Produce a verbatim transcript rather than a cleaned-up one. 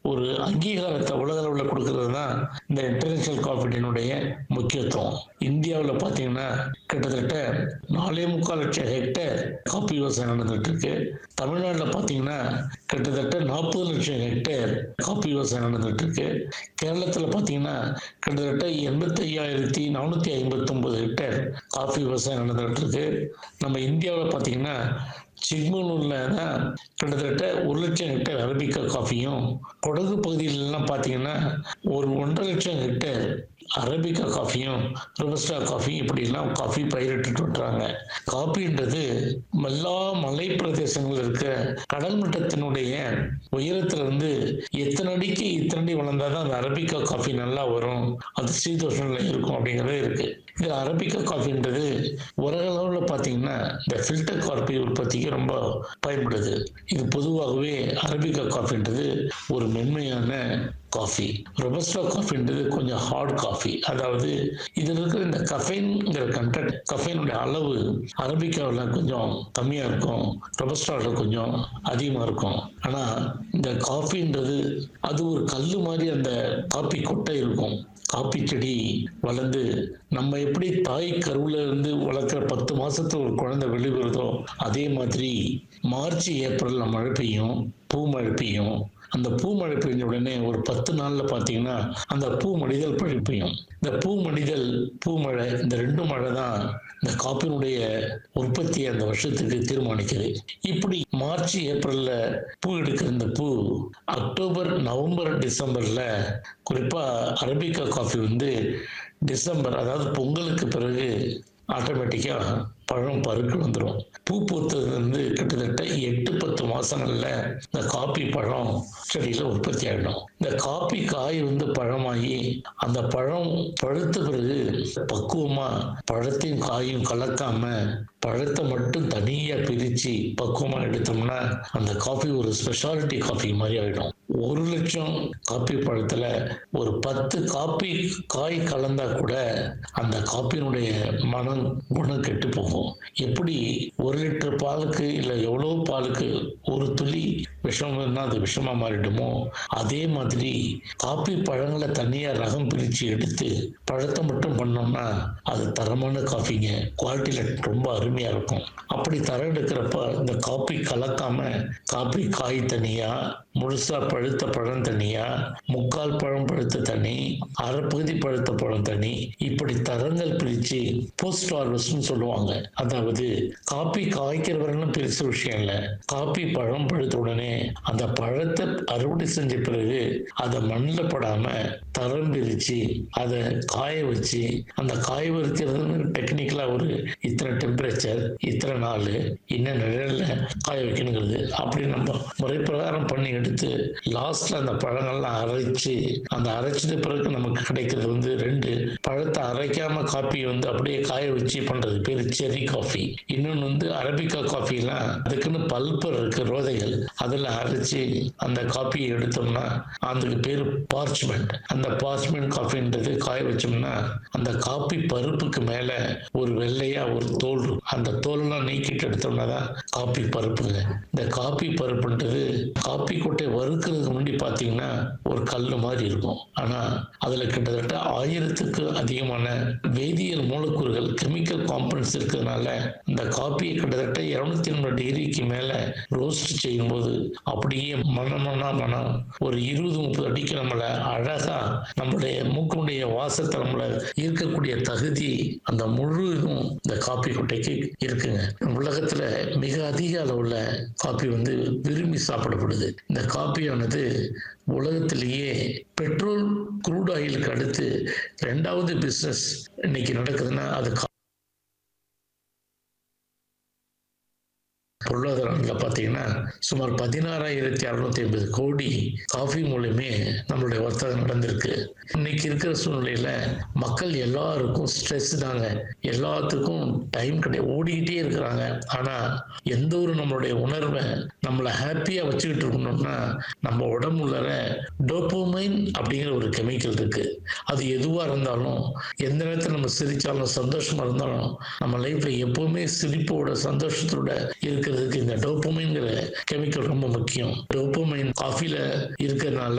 ஒரு அங்கீகாரத்தை உலக அளவில் கொடுக்கறது தான் இந்த இன்டர்நேஷனல் காஃபி டேனுடைய முக்கியத்துவம். இந்தியாவில் பார்த்தீங்கன்னா கிட்டத்தட்ட நாலே முக்கால் லட்சம் ஹெக்டேர் காஃபி விவசாயம் நடந்துட்டு இருக்கு. தமிழ்நாட்டில் பார்த்தீங்கன்னா கிட்டத்தட்ட நாற்பது லட்சம் ஹெக்டேர் காஃபி விவசாயம் நடந்துட்டு இருக்கு. கேரளத்தில் பார்த்தீங்கன்னா கிட்டத்தட்ட எண்பத்தி ஐயாயிரத்தி நானூற்றி ஐம்பத்தி ஒன்பது ஹெக்டேர் காஃபி விவசாயம் நடந்துட்டு இருக்கு. நம்ம இந்தியாவில் பார்த்தீங்கன்னா சிக்மங்களூர்ல தான் கிட்டத்தட்ட ஒரு லட்சம் ஹெக்டேர் அரபிக்கா காஃபியும், கொடகு பகுதியிலலாம் பார்த்தீங்கன்னா ஒரு ஒன்றரை லட்சம் ஹெக்டேர் அரபிக்கா காஃபியும், ரொபஸ்டா காஃபி இப்படிலாம் காஃபி பயிரிட்டு வர்றாங்க. காஃபின்றது எல்லா மலை பிரதேசங்கள் இருக்க கடல் மட்டத்தினுடைய உயரத்துல இருந்து எத்தனை அடிக்கு இத்தனை அடி வளர்ந்தாதான் அந்த அரபிக்கா காஃபி நல்லா வரும், அது சீதோஷன்ல இருக்கும் அப்படிங்கிறதே இருக்கு. இது அரபிக்கா காஃபின்றது உலக அளவில் பார்த்தீங்கன்னா இந்த ஃபில்டர் காஃபி உற்பத்திக்கு ரொம்ப பயன்படுது. இது பொதுவாகவே அரபிக்கா காஃபின்றது ஒரு மென்மையான காஃபி. ரொபஸ்டா காஃபின்றது கொஞ்சம் ஹார்ட் காஃபி. அதாவது இதில் இருக்கிற இந்த கஃபைன்ங்கிற கண்டென்ட், கஃபைனுடைய அளவு அரபிக்காவில் கொஞ்சம் கம்மியா இருக்கும், ரொபஸ்டாவில் கொஞ்சம் அதிகமா இருக்கும். ஆனா இந்த காஃபின்றது அது ஒரு கல்லு மாதிரி அந்த காப்பி கொட்டை இருக்கும். காப்பி செடி வளர்ந்து நம்ம எப்படி தாய் கருவுல இருந்து வளர்க்குற பத்து மாசத்துல ஒரு குழந்தை வெளிவருதோ அதே மாதிரி மார்ச் ஏப்ரல்ல மழை பெய்யும், பூ மழை பெய்யும். அந்த பூ மழை பெய்ஞ்ச உடனே ஒரு பத்து நாள்ல பாத்தீங்கன்னா அந்த பூ மடிதல் மழை பெய்யும். இந்த பூ மடிதல் பூ மழை இந்த ரெண்டு மழை தான் இந்த காப்பினுடைய உற்பத்தியை அந்த வருஷத்துக்கு தீர்மானிக்குது. இப்படி மார்ச் ஏப்ரல்ல பூ எடுக்கிற இந்த பூ அக்டோபர் நவம்பர் டிசம்பர்ல, குறிப்பா அரபிக்கா காஃபி வந்து டிசம்பர் அதாவது பொங்கலுக்கு பிறகு ஆட்டோமேட்டிக்கா பழம் பருக்கு வந்துடும். பூ பூத்தது வந்து கிட்டத்தட்ட எட்டு பத்து மாசங்கள்ல இந்த காப்பி பழம் செடியில உற்பத்தி ஆகிடும். இந்த காப்பி காய் வந்து பழமாகி அந்த பழம் பழுத்த பிறகு பக்குவமா பழத்தையும் காயும் கலக்காம பழத்தை மட்டும் தனியா பிரிச்சு பக்குவமா எடுத்தோம்னா அந்த காஃபி ஒரு ஸ்பெஷாலிட்டி காஃபி மாதிரி ஆயிடும். ஒரு லட்சம் காப்பி பழத்துல ஒரு பத்து காப்பி காய் கலந்தா கூட அந்த காப்பியினுடைய மனம் குணம் கெட்டு போகும். எப்படி ஒரு லிட்டர் பாலுக்கு இல்ல எவ்வளவு பாலுக்கு ஒரு துளி விஷம்னா அது விஷமா மாறிடுமோ அதே மாதிரி காப்பி பழங்களை தனியா ரகம் பிரிச்சு எடுத்து பழத்தை மட்டும் பண்ணோம்னா அது தரமான காஃபிங்க, குவாலிட்டியில ரொம்ப அருமையா இருக்கும். அப்படி தரம் எடுக்கிறப்ப இந்த காப்பி கலக்காம காப்பி காய் தனியா, முழுசா பழுத்த பழம் தனியா, முக்கால் பழம் பழுத்த தனி, அரை பகுதி பழுத்த பழம் தனி, இப்படி தரங்கள் பிரிச்சு போஸ்ட் ஹார்வெஸ்ட்னு சொல்லுவாங்க. அதாவது காப்பி காய்க்கிறவர்களும் பெருசு விஷயம் இல்லை, காப்பி பழம் பழுத்த உடனே அந்த பழத்தை அறுவடை செஞ்ச பிறகு அதை மண்ணில் படாம தரம் பிரிச்சு அதை காய வச்சு அந்த காய வைக்கிறதுன்னு டெக்னிக்கலா ஒரு இத்தனை டெம்பரேச்சர் இத்தனை நாள் இன்னும் நிழல்ல காய வைக்கணுங்கிறது அப்படி நம்ம முறை பிரகாரம் பண்ணி எடுத்து லாஸ்ட்ல அந்த பழங்கள்லாம் அரைச்சு அந்த அரைச்சது பிறகு நமக்கு கிடைக்கிறது வந்து ரெண்டு. பழத்தை அரைக்காம காப்பி வந்து அப்படியே காய வச்சு பண்றது பேரு செரி காஃபி. இன்னொன்னு வந்து அரபிக்கா காஃபி எல்லாம் அதுக்குன்னு பல்பர் இருக்கு, ரோதைகள், அதுல அரைச்சு அந்த காப்பியை எடுத்தோம்னா அதுக்கு பேரு பார்ச்மெண்ட். அந்த பார்ச்மெண்ட் காஃபின்றது காய வச்சோம்னா அந்த காப்பி பருப்புக்கு மேல ஒரு வெள்ளையா ஒரு தோல் இருக்கும். அந்த தோலெல்லாம் நீக்கிட்டு எடுத்தோம்னா தான் காப்பி பருப்புங்க. இந்த காப்பி பருப்புன்றது காப்பி கொட்டை வறுக்கிறதுக்கு முன்னாடி பாத்தீங்கன்னா ஒரு கல்லு மாதிரி இருக்கும். ஆனா அதுல கிட்டத்தட்ட ஆயிரத்துக்கு அதிகமான வேதியியல் மூலக்கூறுகள், கெமிக்கல் காம்பனன்ட்ஸ் இருக்கிறதுனால இந்த காப்பியை கிட்டத்தட்ட இருநூத்தி எண்பது டிகிரிக்கு மேல ரோஸ்ட் செய்யும் போது அப்படியே மனமனா மனம் ஒரு இருபது முப்பது அடிக்கு நம்மள அழகா நம்மளுடைய மூக்குடைய வாசத்தை நம்மள ஈர்க்கக்கூடிய தகுதி அந்த முழு இதுவும் இந்த காப்பி கொட்டைக்கு இருக்குங்க. உலகத்துல மிக அதிக அளவுல காப்பி வந்து விரும்பி சாப்பிடப்படுது. இந்த காப்பியானது உலகத்திலேயே பெட்ரோல் குரூட் ஆயிலுக்கு அடுத்து ரெண்டாவது பிசினஸ் இன்னைக்கு நடக்குதுன்னா அது பொருளாதாரம்ல பார்த்தீங்கன்னா சுமார் பதினாறாயிரத்தி அறுநூத்தி ஐம்பது கோடி காஃபி மூலமே நம்மளுடைய வர்த்தகம் நடந்திருக்கு. இன்னைக்கு இருக்கிற சூழ்நிலையில மக்கள் எல்லாருக்கும் ஸ்ட்ரெஸ் தாங்க, எல்லாத்துக்கும் டைம் கிடையாது, ஓடிக்கிட்டே இருக்கிறாங்க. ஆனா எந்த ஒரு நம்மளுடைய உணர்வை நம்மளை ஹாப்பியா வச்சுக்கிட்டு இருக்கணும்னா நம்ம உடம்புல டோபோமைன் அப்படிங்கிற ஒரு கெமிக்கல் இருக்கு. அது எதுவா இருந்தாலும் எந்த நேரத்தில் நம்ம சிரிச்சாலும் சந்தோஷமா இருந்தாலும் நம்ம லைஃப்ல எப்பவுமே சிரிப்போட சந்தோஷத்தோட இருக்கிறதுக்கு இந்த டோபோமைன்ங்கிற கெமிக்கல் ரொம்ப முக்கியம். டோபோமைன் காஃபில இருக்கிறதுனால